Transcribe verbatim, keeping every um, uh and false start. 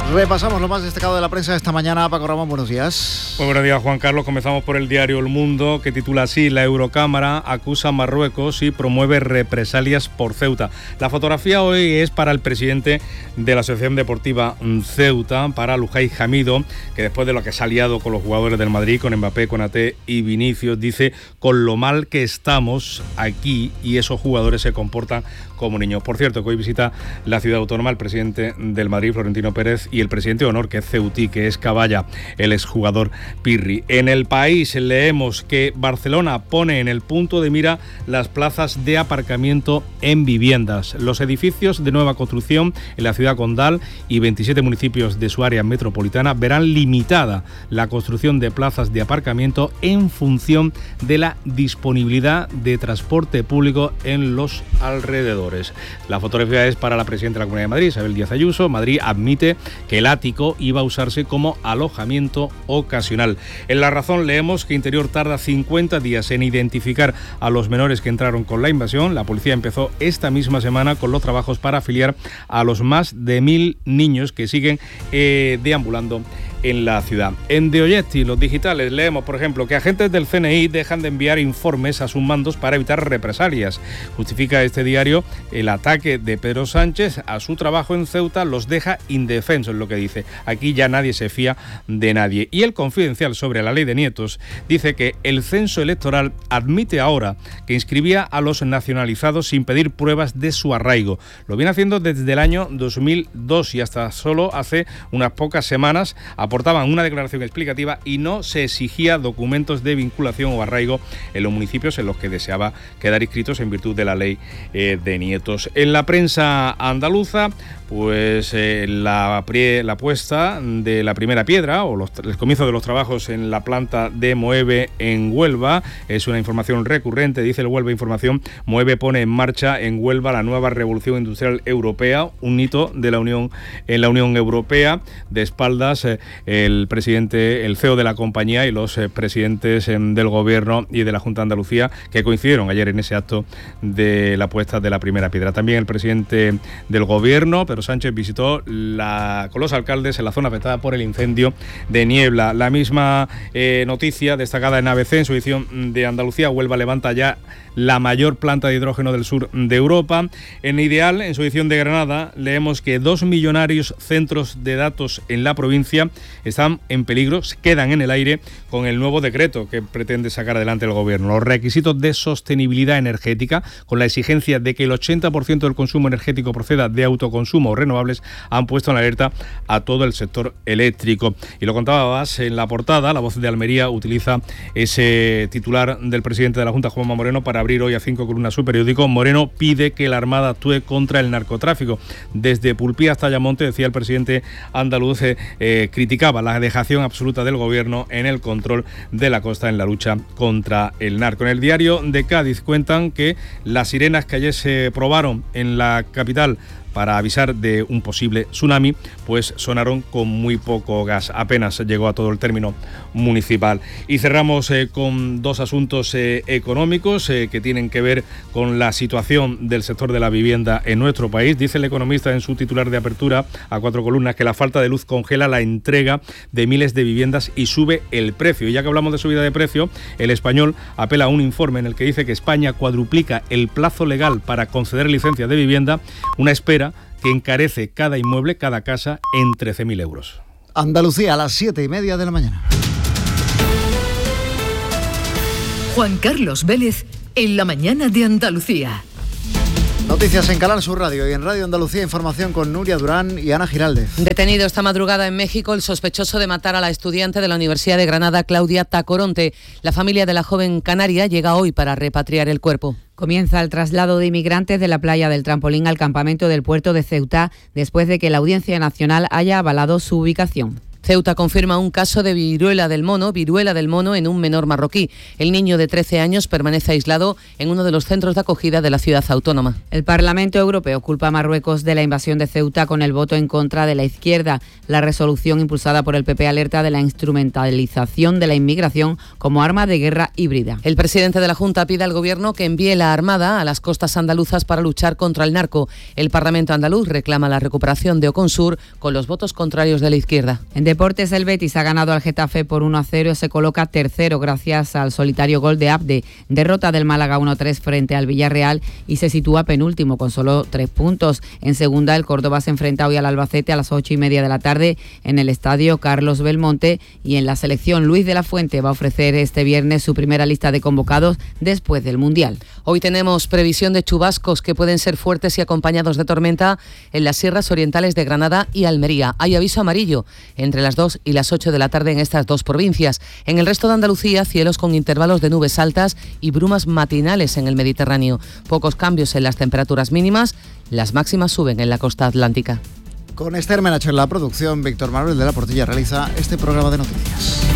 Repasamos lo más destacado de la prensa esta mañana. Paco Ramón, buenos días. Muy buenos días, Juan Carlos. Comenzamos por el diario El Mundo, que titula así: la Eurocámara acusa a Marruecos y promueve represalias por Ceuta. La fotografía hoy es para el presidente de la Asociación Deportiva Ceuta, para Lujay Hamido, que después de lo que se ha liado con los jugadores del Madrid, con Mbappé, Konaté y Vinicius, dice: con lo mal que estamos aquí y esos jugadores se comportan como niños. Por cierto, que hoy visita la ciudad autónoma el presidente del Madrid, Florentino Pérez, y el presidente de honor, que es ceutí, que es Caballa, el exjugador Pirri. En El País leemos que Barcelona pone en el punto de mira las plazas de aparcamiento en viviendas. Los edificios de nueva construcción en la ciudad condal y veintisiete municipios de su área metropolitana verán limitada la construcción de plazas de aparcamiento en función de la disponibilidad de transporte público en los alrededores. La fotografía es para la presidenta de la Comunidad de Madrid, Isabel Díaz Ayuso. Madrid admite que el ático iba a usarse como alojamiento ocasional. En La Razón leemos que Interior tarda cincuenta días en identificar a los menores que entraron con la invasión. La policía empezó esta misma semana con los trabajos para afiliar a los más de mil niños que siguen eh, deambulando en la ciudad. En De Oggetti, los digitales, leemos, por ejemplo, que agentes del C N I dejan de enviar informes a sus mandos para evitar represalias. Justifica este diario el ataque de Pedro Sánchez a su trabajo en Ceuta, los deja indefensos, es lo que dice. Aquí ya nadie se fía de nadie. Y El Confidencial, sobre la ley de nietos, dice que el censo electoral admite ahora que inscribía a los nacionalizados sin pedir pruebas de su arraigo. Lo viene haciendo desde el año dos mil dos y hasta solo hace unas pocas semanas aportaban una declaración explicativa y no se exigía documentos de vinculación o arraigo en los municipios en los que deseaba quedar inscritos en virtud de la ley eh, de nietos. En la prensa andaluza, pues eh, la, la puesta de la primera piedra o los, el comienzo de los trabajos en la planta de Moeve en Huelva es una información recurrente. Dice el Huelva Información: Moeve pone en marcha en Huelva la nueva revolución industrial europea, un hito de la Unión en la Unión Europea. De espaldas eh, el presidente, el C E O de la compañía y los eh, presidentes eh, del Gobierno y de la Junta de Andalucía, que coincidieron ayer en ese acto de la puesta de la primera piedra. También el presidente del Gobierno, Pedro Sánchez, visitó la, con los alcaldes en la zona afectada por el incendio de Niebla. La misma eh, noticia destacada en A B C, en su edición de Andalucía: Huelva levanta ya la mayor planta de hidrógeno del sur de Europa. En Ideal, en su edición de Granada, leemos que dos millonarios centros de datos en la provincia están en peligro, quedan en el aire con el nuevo decreto que pretende sacar adelante el Gobierno. Los requisitos de sostenibilidad energética, con la exigencia de que el ochenta por ciento del consumo energético proceda de autoconsumo o renovables, han puesto en alerta a todo el sector eléctrico. Y lo contabas en la portada, La Voz de Almería utiliza ese titular del presidente de la Junta, Juanma Moreno, para abrir hoy a cinco columnas su periódico. Moreno pide que la Armada actúe contra el narcotráfico. Desde Pulpí hasta Ayamonte, decía el presidente andaluz, eh, eh, criticaba la dejación absoluta del Gobierno en el control de la costa en la lucha contra el narco. En el diario de Cádiz cuentan que las sirenas que ayer se probaron en la capital para avisar de un posible tsunami, pues sonaron con muy poco gas, apenas llegó a todo el término municipal. Y cerramos eh, con dos asuntos eh, económicos eh, que tienen que ver con la situación del sector de la vivienda en nuestro país. Dice el economista en su titular de apertura a cuatro columnas que la falta de luz congela la entrega de miles de viviendas y sube el precio. Y ya que hablamos de subida de precio, El Español apela a un informe en el que dice que España cuadruplica el plazo legal para conceder licencias de vivienda, una espera que encarece cada inmueble, cada casa, en trece mil euros. Andalucía, a las siete y media de la mañana. Juan Carlos Vélez, en la mañana de Andalucía. Noticias en Canal Sur Radio y en Radio Andalucía, información con Nuria Durán y Ana Giraldez. Detenido esta madrugada en México el sospechoso de matar a la estudiante de la Universidad de Granada, Claudia Tacoronte. La familia de la joven canaria llega hoy para repatriar el cuerpo. Comienza el traslado de inmigrantes de la playa del Trampolín al campamento del puerto de Ceuta, después de que la Audiencia Nacional haya avalado su ubicación. Ceuta confirma un caso de viruela del mono, viruela del mono en un menor marroquí. El niño de trece años permanece aislado en uno de los centros de acogida de la ciudad autónoma. El Parlamento Europeo culpa a Marruecos de la invasión de Ceuta con el voto en contra de la izquierda. La resolución impulsada por el P P alerta de la instrumentalización de la inmigración como arma de guerra híbrida. El presidente de la Junta pide al Gobierno que envíe la Armada a las costas andaluzas para luchar contra el narco. El Parlamento andaluz reclama la recuperación de Oconsur con los votos contrarios de la izquierda. En deportes, el Betis ha ganado al Getafe por uno a cero y se coloca tercero gracias al solitario gol de Abde. Derrota del Málaga uno a tres frente al Villarreal y se sitúa penúltimo con solo tres puntos. En segunda, el Córdoba se enfrenta hoy al Albacete a las ocho y media de la tarde en el estadio Carlos Belmonte, y en la selección Luis de la Fuente va a ofrecer este viernes su primera lista de convocados después del Mundial. Hoy tenemos previsión de chubascos que pueden ser fuertes y acompañados de tormenta en las sierras orientales de Granada y Almería. Hay aviso amarillo entre las dos y las ocho de la tarde en estas dos provincias. En el resto de Andalucía, cielos con intervalos de nubes altas y brumas matinales en el Mediterráneo. Pocos cambios en las temperaturas mínimas, las máximas suben en la costa atlántica. Con Esther Menacho en la producción, Víctor Manuel de la Portilla realiza este programa de noticias.